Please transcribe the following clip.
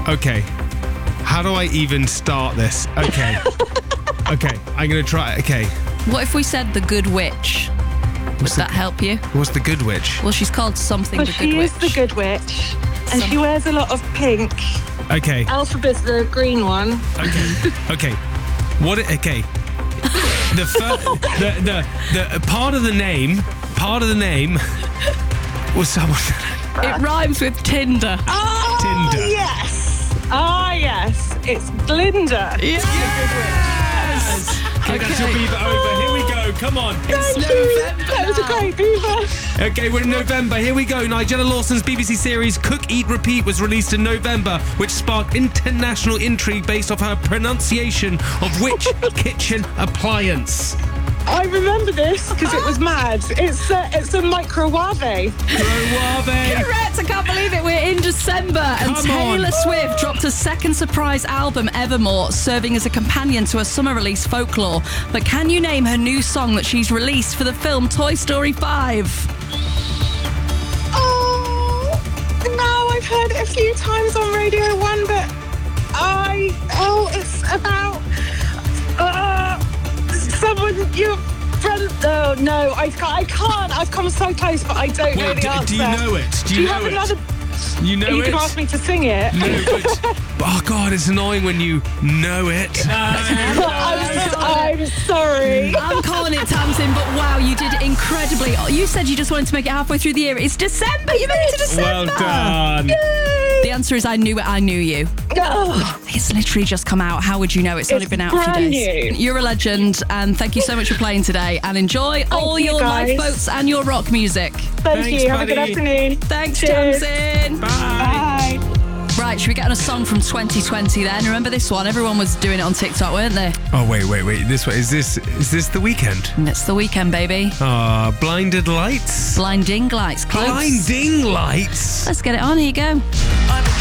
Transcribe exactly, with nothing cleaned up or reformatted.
Okay. How do I even start this? Okay. Okay, I'm going to try. Okay. What if we said the Good Witch? Would What's that the, help you? What's the Good Witch? Well, she's called something Well, the she Good Witch. is the Good Witch. And Some- she wears a lot of pink. Okay. Alphabet's the green one. Okay. Okay. What? It, okay. The, fir- the the the part of the name, part of the name was someone. It rhymes with Tinder. Oh, Tinder. yes. Ah, yes. It's Glinda. Yes. Okay, that's your beaver over. Here we go. Come on. Thank you. That was a great beaver. Okay, we're in November. Here we go. Nigella Lawson's B B C series Cook, Eat, Repeat was released in November, which sparked international intrigue based off her pronunciation of which kitchen appliance? I remember this because it was mad. It's a, it's a microwave. Microwave. Correct, I can't believe it. We're in December and Come Taylor on. Swift dropped her second surprise album, Evermore, serving as a companion to her summer release, Folklore. But can you name her new song that she's released for the film Toy Story five? Oh, no, I've heard it a few times on Radio one, but I, oh, it's about uh, someone, your friend, oh, no, I can't, I can't, I've come so close, but I don't know Well, the do, answer. do you know it? Do you, Do you know have it? another, You know you it? can ask me to sing it. No, but oh god, it's annoying when you know it. I'm, I'm sorry. I'm calling it, Tamsin, but wow, you did incredibly. Oh, you said you just wanted to make it halfway through the year. It's December. You made it to December. Well done. The answer is I knew it. I knew you. Oh, It's literally just come out. How would you know? It's, only It's been out a few brand days. new. You're a legend, and thank you so much for playing today. And enjoy all you, your guys. lifeboats and your rock music. thank Thanks, you. Have a good buddy. afternoon. Thanks, Cheers. Tamsin. Bye. Bye. Right, should we get on a song from twenty twenty then? Remember this one? Everyone was doing it on TikTok, weren't they? Oh wait, wait, wait. This one is this is this the weekend? And it's the weekend, baby. Ah, blinded lights. Blinding lights. Close. Blinding lights. Let's get it on. Here you go. I'm